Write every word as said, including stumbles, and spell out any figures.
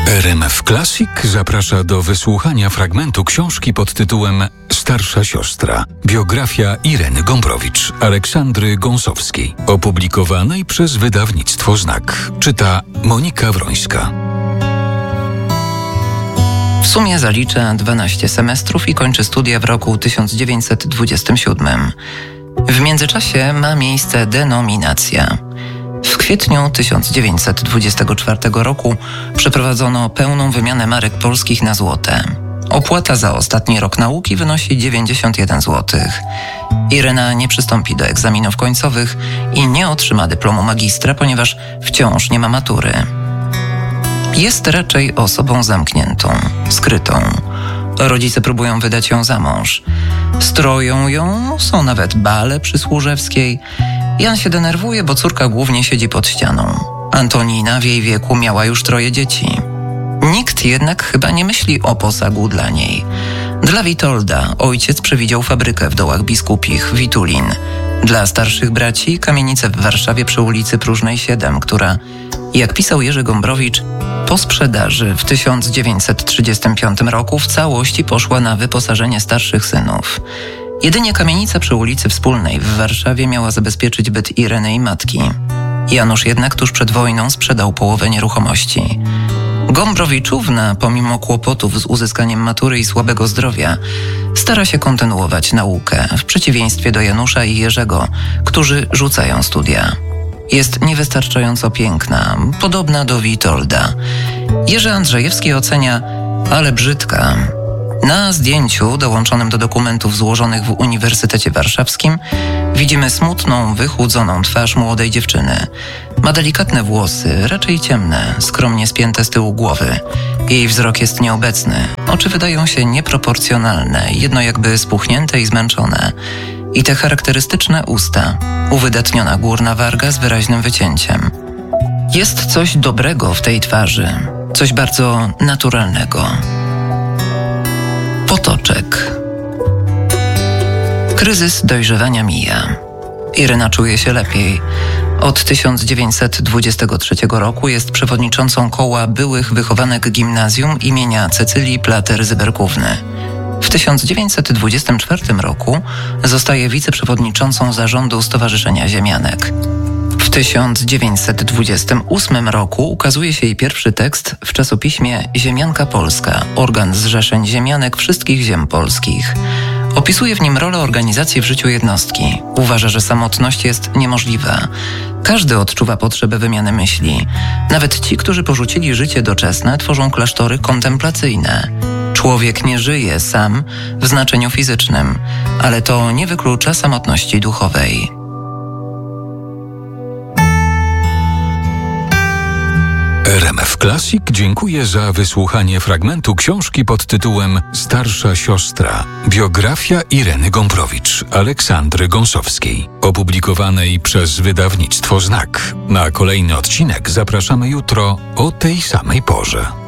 R M F Classic zaprasza do wysłuchania fragmentu książki pod tytułem Starsza siostra. Biografia Ireny Gombrowicz, Aleksandry Gąsowskiej, opublikowanej przez wydawnictwo Znak. Czyta Monika Wrońska. W sumie zalicza dwanaście semestrów i kończy studia w roku tysiąc dziewięćset dwudziestym siódmym. W międzyczasie ma miejsce denominacja. W kwietniu tysiąc dziewięćset dwudziestego czwartego roku przeprowadzono pełną wymianę marek polskich na złote. Opłata za ostatni rok nauki wynosi dziewięćdziesiąt jeden złotych. Irena nie przystąpi do egzaminów końcowych i nie otrzyma dyplomu magistra, ponieważ wciąż nie ma matury. Jest raczej osobą zamkniętą, skrytą. Rodzice próbują wydać ją za mąż. Stroją ją, są nawet bale przy Służewskiej. Jan się denerwuje, bo córka głównie siedzi pod ścianą. Antonina w jej wieku miała już troje dzieci. Nikt jednak chyba nie myśli o posagu dla niej. Dla Witolda ojciec przewidział fabrykę w Dołach Biskupich, Witulin. Dla starszych braci kamienicę w Warszawie przy ulicy Próżnej siedem, która, jak pisał Jerzy Gombrowicz, po sprzedaży w tysiąc dziewięćset trzydziestym piątym roku w całości poszła na wyposażenie starszych synów. Jedynie kamienica przy ulicy Wspólnej w Warszawie miała zabezpieczyć byt Ireny i matki. Janusz jednak tuż przed wojną sprzedał połowę nieruchomości. Gombrowiczówna, pomimo kłopotów z uzyskaniem matury i słabego zdrowia, stara się kontynuować naukę, w przeciwieństwie do Janusza i Jerzego, którzy rzucają studia. Jest niewystarczająco piękna, podobna do Witolda. Jerzy Andrzejewski ocenia, ale brzydka. Na zdjęciu dołączonym do dokumentów złożonych w Uniwersytecie Warszawskim widzimy smutną, wychudzoną twarz młodej dziewczyny. Ma delikatne włosy, raczej ciemne, skromnie spięte z tyłu głowy. Jej wzrok jest nieobecny. Oczy wydają się nieproporcjonalne, jedno jakby spuchnięte i zmęczone. I te charakterystyczne usta, uwydatniona górna warga z wyraźnym wycięciem. Jest coś dobrego w tej twarzy, coś bardzo naturalnego. Potoczek. Kryzys dojrzewania mija. Irena czuje się lepiej. Od tysiąc dziewięćset dwudziestego trzeciego roku jest przewodniczącą koła byłych wychowanek gimnazjum imienia Cecylii Plater-Zyberkówny. W tysiąc dziewięćset dwudziestym czwartym roku zostaje wiceprzewodniczącą zarządu Stowarzyszenia Ziemianek. W tysiąc dziewięćset dwudziestym ósmym roku ukazuje się jej pierwszy tekst w czasopiśmie Ziemianka Polska, organ zrzeszeń ziemianek wszystkich ziem polskich. Opisuje w nim rolę organizacji w życiu jednostki. Uważa, że samotność jest niemożliwa. Każdy odczuwa potrzebę wymiany myśli. Nawet ci, którzy porzucili życie doczesne, tworzą klasztory kontemplacyjne. Człowiek nie żyje sam w znaczeniu fizycznym, ale to nie wyklucza samotności duchowej. R M F Classic dziękuję za wysłuchanie fragmentu książki pod tytułem Starsza siostra. Biografia Ireny Gombrowicz, Aleksandry Gąsowskiej, opublikowanej przez wydawnictwo Znak. Na kolejny odcinek zapraszamy jutro o tej samej porze.